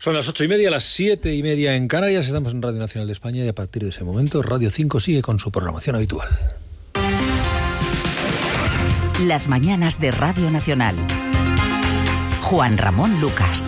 Son las 8:30, las 7:30 en Canarias. Estamos en Radio Nacional de España y a partir de ese momento Radio 5 sigue con su programación habitual. Las mañanas de Radio Nacional. Juan Ramón Lucas.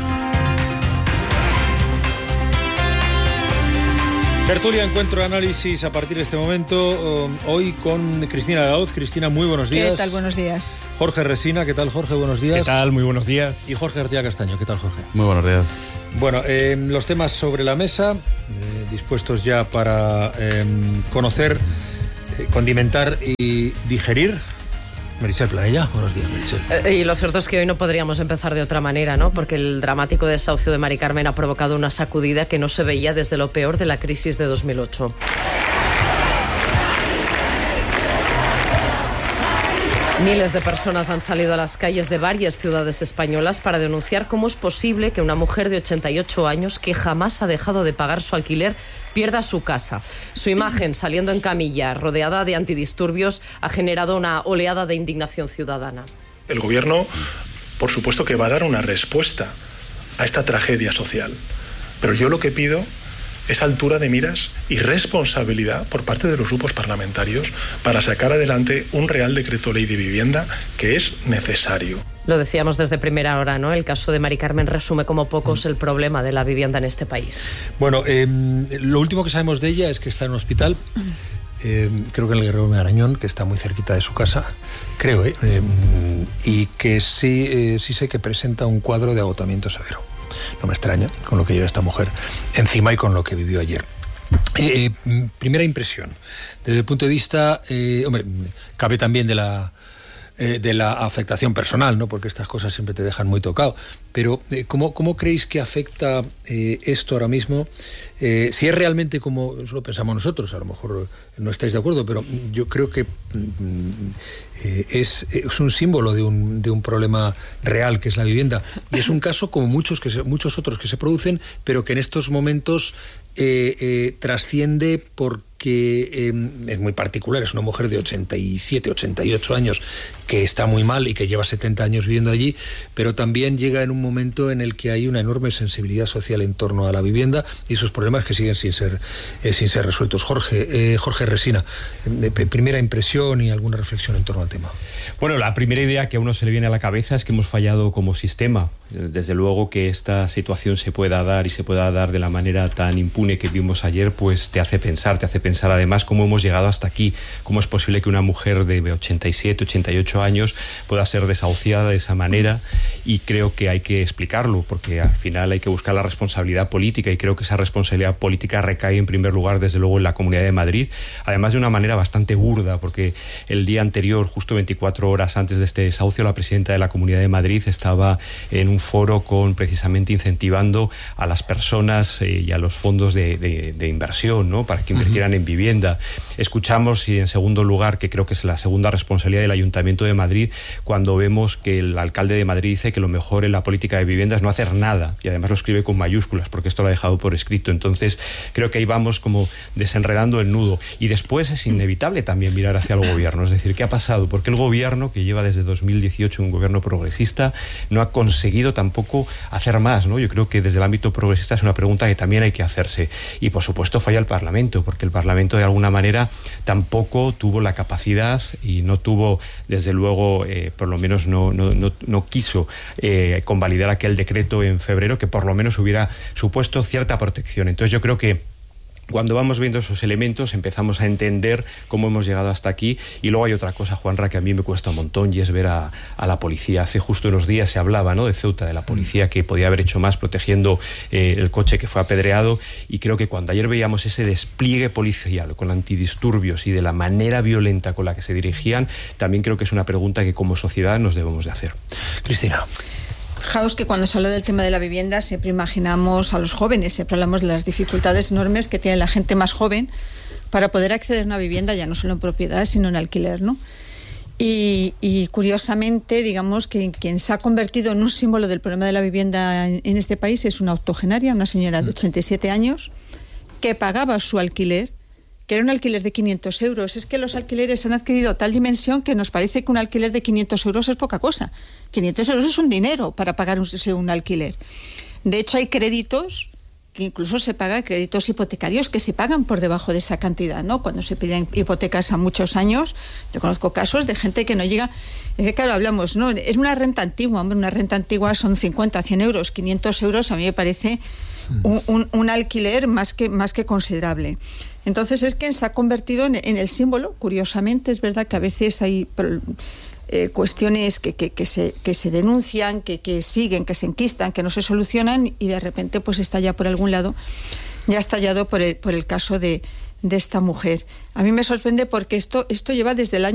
Tertulia, encuentro, análisis a partir de este momento. Hoy con Cristina Arauz. Cristina, muy buenos días. ¿Qué tal? Buenos días. Jorge Resina, ¿qué tal, Jorge? Buenos días. ¿Qué tal? Muy buenos días. Y Jorge García Castaño, ¿qué tal, Jorge? Muy buenos días. Bueno, los temas sobre la mesa, dispuestos ya para conocer, condimentar y digerir. Meritxell Planella, buenos días, Meritxell. Y lo cierto es que hoy no podríamos empezar de otra manera, ¿no? Porque el dramático desahucio de Mari Carmen ha provocado una sacudida que no se veía desde lo peor de la crisis de 2008. Miles de personas han salido a las calles de varias ciudades españolas para denunciar cómo es posible que una mujer de 88 años, que jamás ha dejado de pagar su alquiler, pierda su casa. Su imagen, saliendo en camilla, rodeada de antidisturbios, ha generado una oleada de indignación ciudadana. El gobierno, por supuesto, que va a dar una respuesta a esta tragedia social. Pero yo lo que pido es altura de miras y responsabilidad por parte de los grupos parlamentarios para sacar adelante un Real Decreto Ley de Vivienda que es necesario. Lo decíamos desde primera hora, ¿no? El caso de Mari Carmen resume como pocos el problema de la vivienda en este país. Bueno, lo último que sabemos de ella es que está en un hospital, creo que en el Guerrero Marañón, que está muy cerquita de su casa, creo, y que sí sé que presenta un cuadro de agotamiento severo. No me extraña con lo que lleva esta mujer encima y con lo que vivió ayer. Primera impresión, desde el punto de vista, cabe también de la afectación personal, ¿no? Porque estas cosas siempre te dejan muy tocado. Pero ¿cómo creéis que afecta esto ahora mismo? Si es realmente como lo pensamos nosotros, a lo mejor no estáis de acuerdo, pero yo creo que es un símbolo de un problema real, que es la vivienda. Y es un caso como muchos otros que se producen, pero que en estos momentos trasciende porque es muy particular. Es una mujer de 87, 88 años que está muy mal y que lleva 70 años viviendo allí, pero también llega en un momento en el que hay una enorme sensibilidad social en torno a la vivienda y sus problemas que siguen sin ser resueltos. Jorge Resina, primera impresión y alguna reflexión en torno al tema. Bueno, la primera idea que a uno se le viene a la cabeza es que hemos fallado como sistema. Desde luego que esta situación se pueda dar de la manera tan impune que vimos ayer, pues te hace pensar además cómo hemos llegado hasta aquí, cómo es posible que una mujer de 87, 88 años pueda ser desahuciada de esa manera, y creo que hay que explicarlo, porque al final hay que buscar la responsabilidad política, y creo que esa responsabilidad política recae en primer lugar desde luego en la Comunidad de Madrid, además de una manera bastante burda, porque el día anterior, justo 24 horas antes de este desahucio, la presidenta de la Comunidad de Madrid estaba en un foro precisamente incentivando a las personas y a los fondos de inversión, ¿no? Para que invirtieran en vivienda. Escuchamos, y en segundo lugar, que creo que es la segunda responsabilidad del Ayuntamiento de Madrid, cuando vemos que el alcalde de Madrid dice que lo mejor en la política de vivienda es no hacer nada, y además lo escribe con mayúsculas, porque esto lo ha dejado por escrito. Entonces creo que ahí vamos como desenredando el nudo, y después es inevitable también mirar hacia el gobierno, es decir, ¿qué ha pasado? Porque el gobierno, que lleva desde 2018 un gobierno progresista, no ha conseguido tampoco hacer más, ¿no? Yo creo que desde el ámbito progresista es una pregunta que también hay que hacerse, y por supuesto falla el Parlamento, porque el Parlamento de alguna manera tampoco tuvo la capacidad y no tuvo, desde luego, por lo menos no quiso convalidar aquel decreto en febrero que por lo menos hubiera supuesto cierta protección. Entonces yo creo que cuando vamos viendo esos elementos empezamos a entender cómo hemos llegado hasta aquí. Y luego hay otra cosa, Juanra, que a mí me cuesta un montón, y es ver a la policía. Hace justo unos días se hablaba, ¿no?, de Ceuta, de la policía que podía haber hecho más protegiendo el coche que fue apedreado, y creo que cuando ayer veíamos ese despliegue policial con antidisturbios y de la manera violenta con la que se dirigían, también creo que es una pregunta que como sociedad nos debemos de hacer. Cristina. Fijaos que cuando se habla del tema de la vivienda siempre imaginamos a los jóvenes, siempre hablamos de las dificultades enormes que tiene la gente más joven para poder acceder a una vivienda, ya no solo en propiedad, sino en alquiler, ¿no? Y curiosamente, digamos que quien se ha convertido en un símbolo del problema de la vivienda en este país es una octogenaria, una señora de 87 años, que pagaba su alquiler, que era un alquiler de 500 euros. Es que los alquileres han adquirido tal dimensión que nos parece que un alquiler de 500 euros es poca cosa. 500 euros es un dinero para pagar un alquiler. De hecho, hay créditos que incluso se pagan, créditos hipotecarios que se pagan por debajo de esa cantidad, ¿no? Cuando se piden hipotecas a muchos años, yo conozco casos de gente que no llega, es que claro, hablamos, ¿no? Es una renta antigua, hombre, una renta antigua son 50, 100 euros, 500 euros, a mí me parece un alquiler más que considerable. Entonces es que se ha convertido en el símbolo, curiosamente, es verdad que a veces hay cuestiones que se denuncian, que siguen, que se enquistan, que no se solucionan y de repente pues está ya por algún lado, ya ha estallado por el caso de esta mujer. A mí me sorprende porque esto lleva desde el año